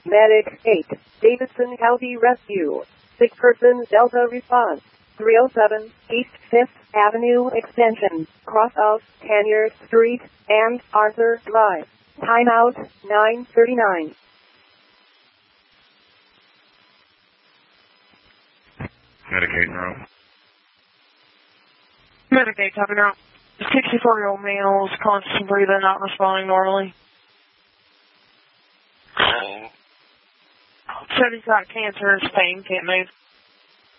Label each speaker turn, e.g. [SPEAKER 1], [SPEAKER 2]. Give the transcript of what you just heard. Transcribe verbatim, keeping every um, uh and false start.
[SPEAKER 1] Medic eight, Davidson County Rescue. Sick person Delta response. three oh seven East fifth Avenue Extension, cross of Tanyard Street and Arthur Drive. Timeout nine thirty-nine.
[SPEAKER 2] Medicaid room.
[SPEAKER 3] Medicaid, talking out. sixty-four-year-old male is conscious and breathing, not responding normally. Said he's got cancer in his pain, can't move.